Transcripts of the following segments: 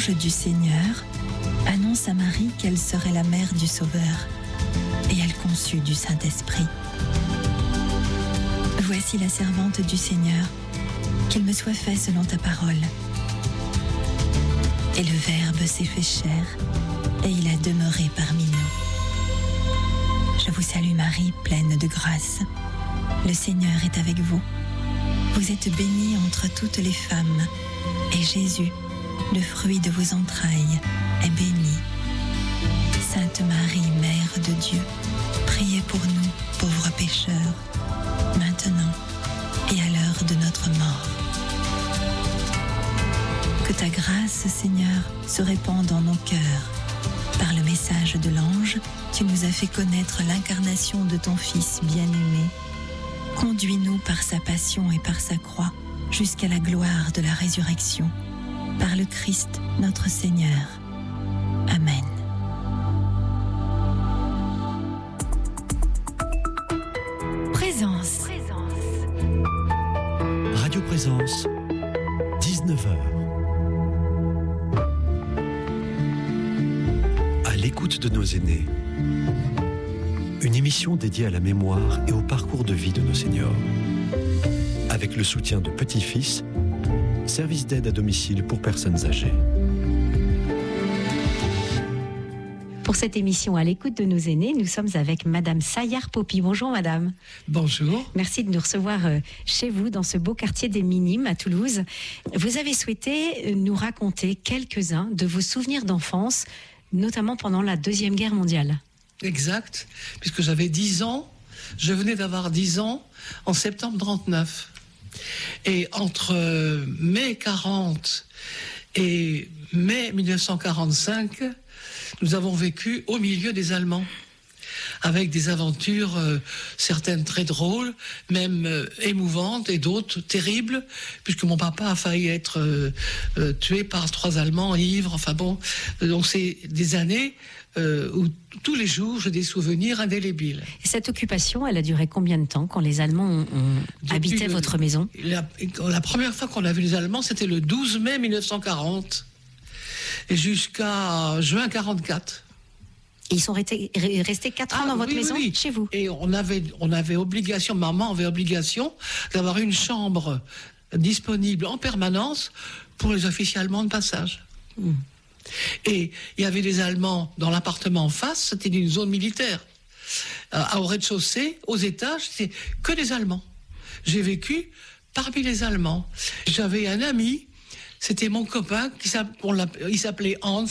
l'ange du Seigneur annonce à Marie qu'elle serait la mère du Sauveur, et elle conçut du Saint-Esprit. Voici la servante du Seigneur, qu'il me soit fait selon ta parole. Et le Verbe s'est fait chair, et il a demeuré parmi nous. Je vous salue Marie, pleine de grâce. Le Seigneur est avec vous. Vous êtes bénie entre toutes les femmes, et Jésus, le fruit de vos entrailles, est béni. Sainte Marie, Mère de Dieu, priez pour nous, pauvres pécheurs, maintenant et à l'heure de notre mort. Que ta grâce, Seigneur, se répande dans nos cœurs. Par le message de l'ange, tu nous as fait connaître l'incarnation de ton Fils bien-aimé. Conduis-nous par sa passion et par sa croix jusqu'à la gloire de la résurrection. Par le Christ, notre Seigneur. Amen. Présence. Radio Présence, 19h. À l'écoute de nos aînés. Une émission dédiée à la mémoire et au parcours de vie de nos seniors. Avec le soutien de Petit-Fils, service d'aide à domicile pour personnes âgées. Pour cette émission à l'écoute de nos aînés, nous sommes avec Madame Saillard-Popi. Bonjour Madame. Bonjour. Merci de nous recevoir chez vous dans ce beau quartier des Minimes à Toulouse. Vous avez souhaité nous raconter quelques-uns de vos souvenirs d'enfance, notamment pendant la Deuxième Guerre mondiale. Exact, puisque j'avais 10 ans, je venais d'avoir 10 ans en septembre 1939. Et entre mai 40 et mai 1945, nous avons vécu au milieu des Allemands, avec des aventures, certaines très drôles, même émouvantes, et d'autres terribles, puisque mon papa a failli être tué par 3 Allemands ivres. Enfin bon, donc c'est des années où tous les jours j'ai des souvenirs indélébiles. Et cette occupation, elle a duré combien de temps quand les Allemands ont habité votre maison ? La première fois qu'on a vu les Allemands, c'était le 12 mai 1940 et jusqu'à juin 1944. Et ils sont restés 4 ans dans votre maison, chez vous. Et on avait obligation, maman avait obligation d'avoir une chambre disponible en permanence pour les officiers allemands de passage. Et il y avait des Allemands dans l'appartement en face, c'était une zone militaire. Au rez-de-chaussée, aux étages, c'était que des Allemands. J'ai vécu parmi les Allemands. J'avais un ami, c'était mon copain, il s'appelait Hans.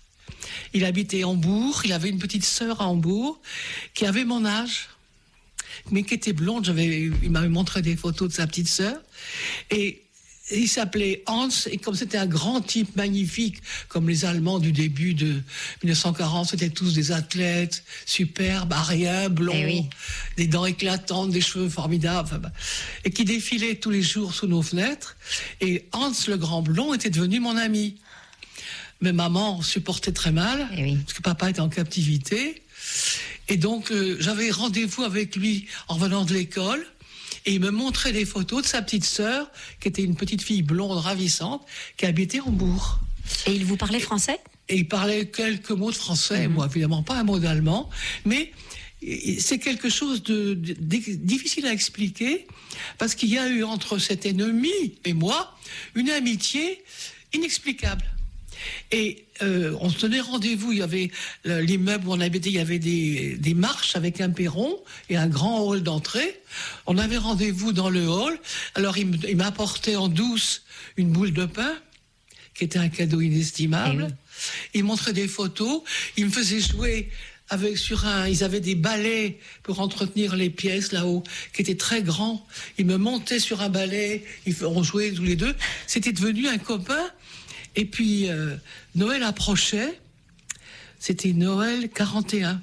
Il habitait Hambourg, il avait une petite sœur à Hambourg, qui avait mon âge, mais qui était blonde. Il m'avait montré des photos de sa petite sœur. Et il s'appelait Hans, et comme c'était un grand type magnifique, comme les Allemands du début de 1940, c'était tous des athlètes, superbes, ariens, blonds, des dents éclatantes, des cheveux formidables, et qui défilaient tous les jours sous nos fenêtres. Et Hans, le grand blond, était devenu mon ami. Mais maman supportait très mal, parce que papa était en captivité. Et donc, j'avais rendez-vous avec lui en revenant de l'école. Et il me montrait des photos de sa petite sœur, qui était une petite fille blonde ravissante, qui habitait Hambourg. Et il vous parlait français ? Et il parlait quelques mots de français, moi évidemment pas un mot d'allemand, mais c'est quelque chose de difficile à expliquer, parce qu'il y a eu entre cet ennemi et moi une amitié inexplicable. Et on se donnait rendez-vous, il y avait l'immeuble où on habitait, il y avait des marches avec un perron et un grand hall d'entrée. On avait rendez-vous dans le hall. Alors il m'apportait en douce une boule de pain, qui était un cadeau inestimable. Il montrait des photos, il me faisait jouer ils avaient des balais pour entretenir les pièces là-haut, qui étaient très grands. Il me montait sur un balai, on jouait tous les deux. C'était devenu un copain. Et puis, Noël approchait, c'était Noël 41.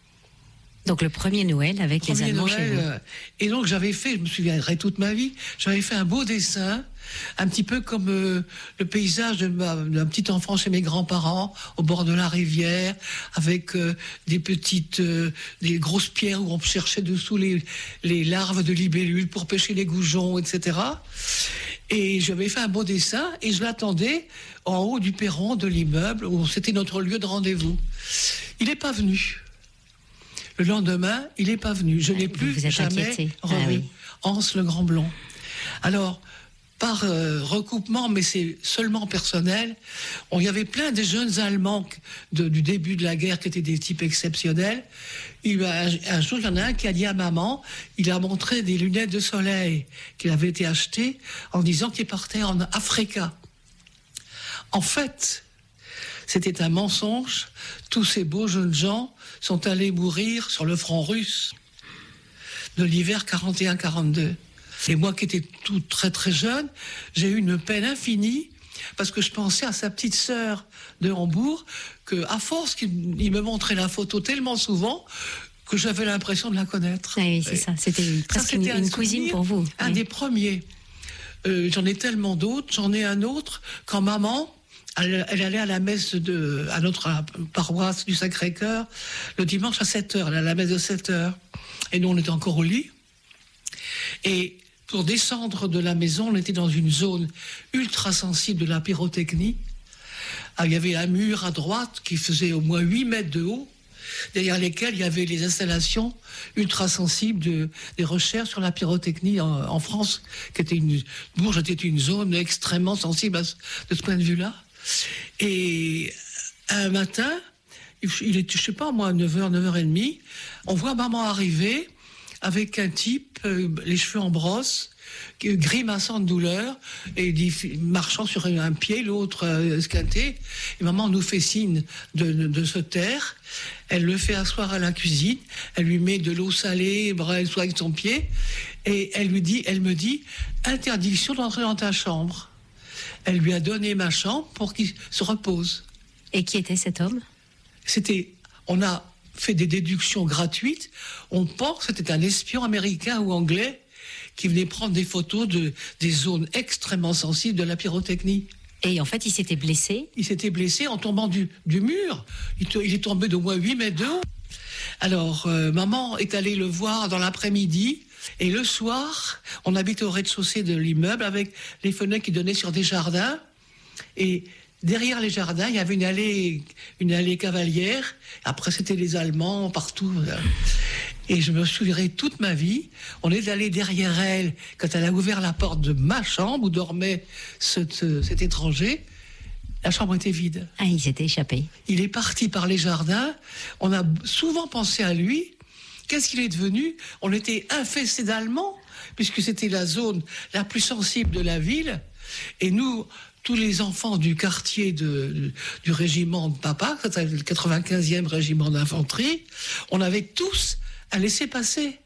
Donc le premier Noël avec les Allemands chez vous. Et donc je me souviendrai toute ma vie, j'avais fait un beau dessin, un petit peu comme le paysage d'un petit enfant chez mes grands-parents, au bord de la rivière, avec des grosses pierres où on cherchait dessous les larves de libellules pour pêcher les goujons, etc. Et j'avais fait un beau dessin et je l'attendais en haut du perron de l'immeuble où c'était notre lieu de rendez-vous. Il n'est pas venu. Le lendemain, il n'est pas venu. Je n'ai plus jamais revu Hans le Grand Blond. Alors, par recoupement, mais c'est seulement personnel, il y avait plein de jeunes Allemands du début de la guerre qui étaient des types exceptionnels. Un jour, il y en a un qui a dit à maman, il a montré des lunettes de soleil qui avaient été achetées en disant qu'il partait en Afrique. En fait, c'était un mensonge. Tous ces beaux jeunes gens sont allés mourir sur le front russe de l'hiver 41-42. Et moi qui étais tout très très jeune, j'ai eu une peine infinie parce que je pensais à sa petite sœur de Hambourg, que à force qu'il me montrait la photo tellement souvent que j'avais l'impression de la connaître. Oui, c'est ça. C'était presque une cousine pour vous. Un des premiers. J'en ai tellement d'autres. J'en ai un autre quand maman, elle allait à la messe à notre paroisse du Sacré-Cœur le dimanche à 7h. Elle allait à la messe de 7h. Et nous, on était encore au lit. Et pour descendre de la maison, on était dans une zone ultra sensible de la pyrotechnie. Il y avait un mur à droite qui faisait au moins 8 mètres de haut, derrière lesquels il y avait les installations ultra sensibles des recherches sur la pyrotechnie en France, Bourges était une zone extrêmement sensible de ce point de vue-là. Et un matin, il était, je sais pas moi, 9h, 9h30, on voit maman arriver avec un type, les cheveux en brosse, grimaçant de douleur, et marchant sur un pied, l'autre esquinté. Et maman nous fait signe de se taire. Elle le fait asseoir à la cuisine. Elle lui met de l'eau salée, elle soigne son pied. Et elle me dit, interdiction d'entrer dans ta chambre. Elle lui a donné ma chambre pour qu'il se repose. Et qui était cet homme ? On a fait des déductions gratuites. On pense que c'était un espion américain ou anglais qui venait prendre des photos des zones extrêmement sensibles de la pyrotechnie. Et en fait, il s'était blessé ? Il s'était blessé en tombant du mur. Il est tombé d'au moins 8 mètres de haut. Alors, maman est allée le voir dans l'après-midi. Et le soir, on habite au rez-de-chaussée de l'immeuble avec les fenêtres qui donnaient sur des jardins. Et derrière les jardins, il y avait une allée cavalière. Après, c'était les Allemands partout. Et je me souviendrai toute ma vie. On est allé derrière elle quand elle a ouvert la porte de ma chambre où dormait cet étranger. La chambre était vide. Ah, il s'était échappé. Il est parti par les jardins. On a souvent pensé à lui. Qu'est-ce qu'il est devenu ? On était infestés d'Allemands, puisque c'était la zone la plus sensible de la ville. Et nous, tous les enfants du quartier du régiment de papa, c'était le 95e régiment d'infanterie, on avait tous un laissez-passer.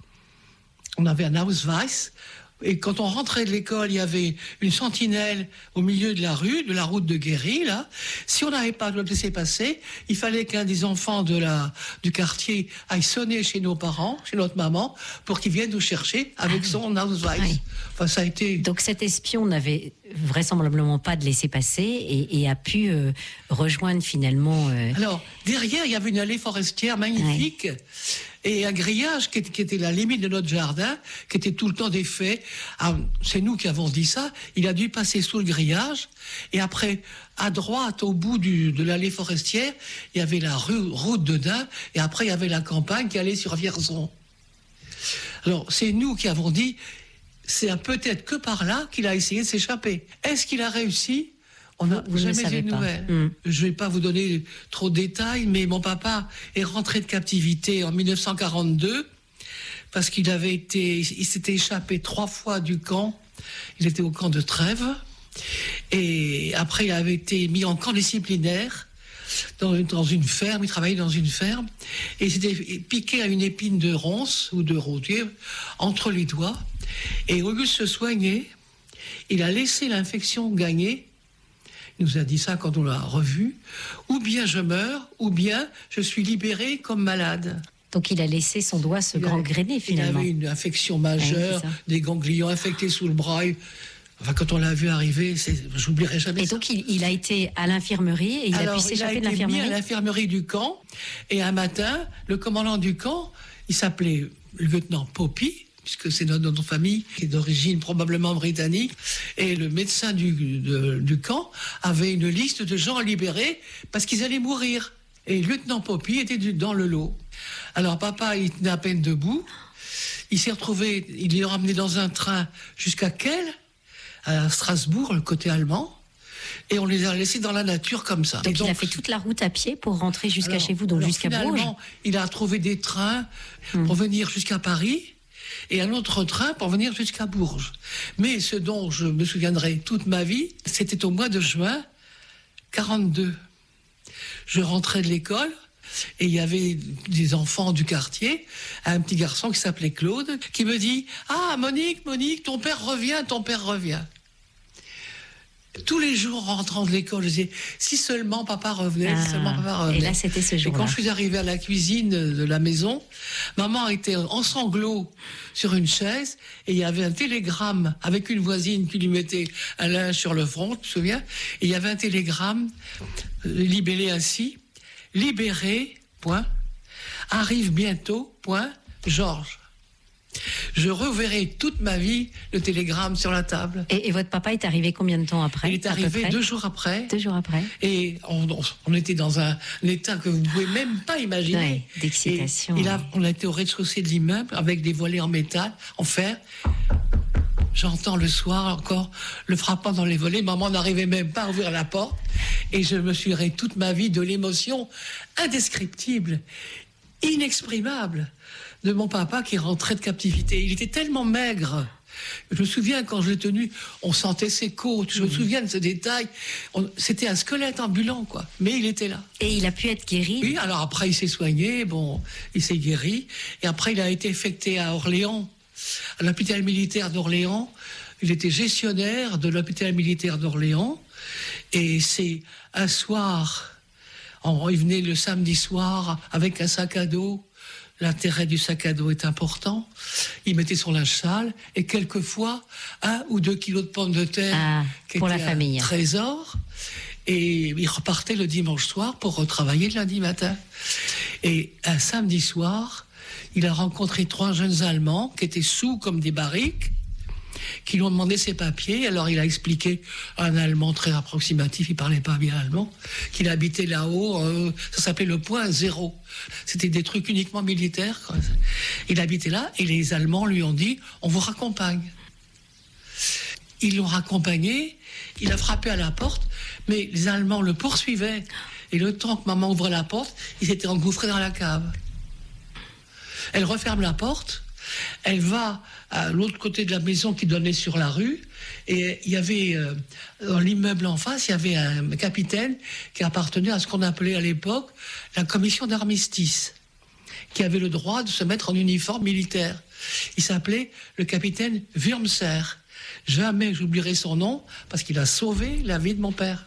On avait un Ausweis. Et quand on rentrait de l'école, il y avait une sentinelle au milieu de la rue, de la route de Guéry, là. Si on n'avait pas de laisser-passer, il fallait qu'un des enfants du quartier aille sonner chez nos parents, chez notre maman, pour qu'ils viennent nous chercher avec son Ausweis. Oui. Enfin, ça a été... Donc cet espion n'avait vraisemblablement pas de laisser-passer et a pu rejoindre finalement... Alors, derrière, il y avait une allée forestière magnifique. Ouais. Et un grillage qui était la limite de notre jardin, qui était tout le temps défait. Ah, c'est nous qui avons dit ça. Il a dû passer sous le grillage. Et après, à droite, au bout de l'allée forestière, il y avait la route de Dain. Et après, il y avait la campagne qui allait sur Vierzon. Alors, c'est nous qui avons dit, c'est peut-être que par là qu'il a essayé de s'échapper. Est-ce qu'il a réussi ? On n'a jamais eu de nouvelles. Je ne vais pas vous donner trop de détails, mais mon papa est rentré de captivité en 1942 parce qu'il s'était échappé 3 fois du camp. Il était au camp de Trèves. Et après, il avait été mis en camp disciplinaire dans une ferme. Il travaillait dans une ferme. Et il s'était piqué à une épine de ronce ou de rosier entre les doigts. Et au lieu de se soigner, il a laissé l'infection gagner. Il nous a dit ça quand on l'a revu. Ou bien je meurs, ou bien je suis libéré comme malade. Donc il a laissé son doigt se gangréner finalement. Il avait une infection majeure, des ganglions infectés sous le bras. Enfin, quand on l'a vu arriver, j'oublierai jamais ça. Et donc il a été à l'infirmerie et il a pu s'échapper de l'infirmerie. Il a été mis à l'infirmerie du camp. Et un matin, le commandant du camp, il s'appelait le lieutenant Poppy, puisque c'est notre famille, qui est d'origine probablement britannique, et le médecin du camp avait une liste de gens à libérer parce qu'ils allaient mourir. Et le lieutenant Poppy était dans le lot. Alors papa, il tenait à peine debout. Il s'est retrouvé, il est ramené dans un train jusqu'à Kehl, à Strasbourg, le côté allemand. Et on les a laissés dans la nature comme ça. Donc il a fait toute la route à pied pour rentrer jusqu'à chez vous, donc jusqu'à Bourges. Il a trouvé des trains pour venir jusqu'à Paris et un autre train pour venir jusqu'à Bourges. Mais ce dont je me souviendrai toute ma vie, c'était au mois de juin 42. Je rentrais de l'école et il y avait des enfants du quartier, un petit garçon qui s'appelait Claude, qui me dit « Ah, Monique, ton père revient. » Tous les jours, en rentrant de l'école, je disais « Si seulement papa revenait, si seulement papa revenait. » Et là, c'était ce jour-là. Et quand je suis arrivé à la cuisine de la maison, maman était en sanglots sur une chaise et il y avait un télégramme avec une voisine qui lui mettait un linge sur le front, tu te souviens ? Et il y avait un télégramme libellé ainsi « Libéré, point, arrive bientôt, point, Georges ». Je reverrai toute ma vie le télégramme sur la table. Et votre papa est arrivé combien de temps après ? Il est arrivé 2 jours après. 2 jours après. Et on était dans un état que vous ne pouvez même pas imaginer. Ouais, d'excitation. On a été au rez-de-chaussée de l'immeuble avec des volets en métal, en fer. J'entends le soir encore le frappant dans les volets. Maman n'arrivait même pas à ouvrir la porte. Et je me souviendrai toute ma vie de l'émotion indescriptible, inexprimable de mon papa qui rentrait de captivité. Il était tellement maigre. Je me souviens quand je l'ai tenu, on sentait ses côtes. Je me souviens de ce détail. C'était un squelette ambulant, quoi. Mais il était là. Et il a pu être guéri ? Oui, alors après il s'est soigné, il s'est guéri. Et après il a été affecté à Orléans, à l'hôpital militaire d'Orléans. Il était gestionnaire de l'hôpital militaire d'Orléans. Et c'est un soir, il venait le samedi soir avec un sac à dos. L'intérêt du sac à dos est important. Il mettait son linge sale et quelquefois 1 ou 2 kilos de pommes de terre qui pour était la famille. Un trésor. Et il repartait le dimanche soir pour retravailler le lundi matin. Et un samedi soir, il a rencontré 3 jeunes Allemands qui étaient saouls comme des barriques, qui lui ont demandé ses papiers. Alors il a expliqué un allemand très approximatif, il parlait pas bien allemand, qu'il habitait là-haut, ça s'appelait le point 0. C'était des trucs uniquement militaires, quoi. Il habitait là et les Allemands lui ont dit « on vous raccompagne ». Ils l'ont raccompagné, il a frappé à la porte, mais les Allemands le poursuivaient. Et le temps que maman ouvrait la porte, il s'était engouffré dans la cave. Elle referme la porte. Elle va à l'autre côté de la maison qui donnait sur la rue et il y avait dans l'immeuble en face, il y avait un capitaine qui appartenait à ce qu'on appelait à l'époque la commission d'armistice, qui avait le droit de se mettre en uniforme militaire. Il s'appelait le capitaine Wurmser. Jamais j'oublierai son nom parce qu'il a sauvé la vie de mon père.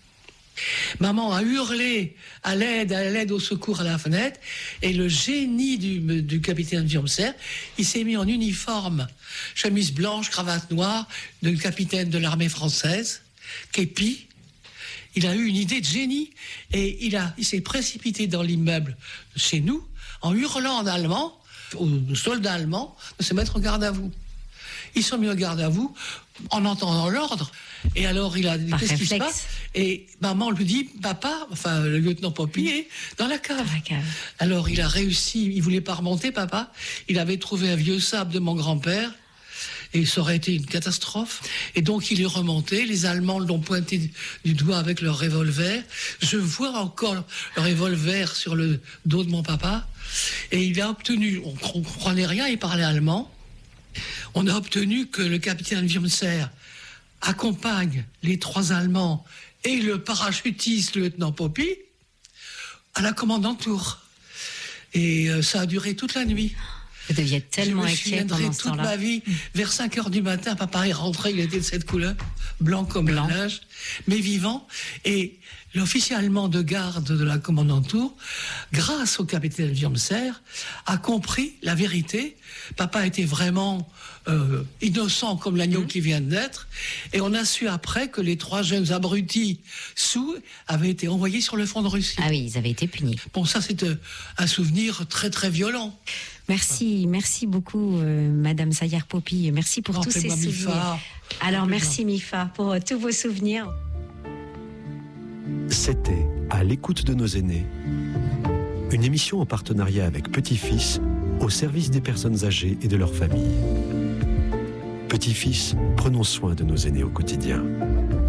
Maman a hurlé à l'aide, au secours à la fenêtre, et le génie du capitaine Wurmser, il s'est mis en uniforme, chemise blanche, cravate noire, de capitaine de l'armée française, képi. Il a eu une idée de génie, et il s'est précipité dans l'immeuble chez nous, en hurlant en allemand, aux soldats allemands, de se mettre en garde à vous. Ils sont mis en garde à vous en entendant l'ordre. Et alors, il a dit, qu'est-ce qui se passe ? Et maman lui dit, papa, enfin, le lieutenant Poppy est dans la cave. Alors, il a réussi, il voulait pas remonter, papa. Il avait trouvé un vieux sable de mon grand-père. Et ça aurait été une catastrophe. Et donc, il est remonté. Les Allemands l'ont pointé du doigt avec leur revolver. Je vois encore le revolver sur le dos de mon papa. Et il a obtenu, on ne comprenait rien, il parlait allemand. On a obtenu que le capitaine Wurmser accompagne les 3 Allemands et le parachutiste, le lieutenant Poppy, à la commandanture. Et ça a duré toute la nuit. Vous deviez être tellement inquiet pendant ce temps-là. Toute ma vie, vers 5 heures du matin, papa est rentré, il était de cette couleur, blanc comme le neige, mais vivant. Et l'officier allemand de garde de la commandanture, grâce au capitaine Wurmser, a compris la vérité. Papa était vraiment innocent comme l'agneau qui vient de naître. Et on a su après que les 3 jeunes abrutis sous avaient été envoyés sur le front de Russie. Ah oui, ils avaient été punis. Bon, ça c'est un souvenir très très violent. Merci beaucoup, Madame Sayer-Popi. Merci pour tous ces souvenirs. Mifa. Alors, merci Mifa pour tous vos souvenirs. C'était À l'écoute de nos aînés, une émission en partenariat avec Petit-Fils au service des personnes âgées et de leurs familles. Petit-Fils, prenons soin de nos aînés au quotidien.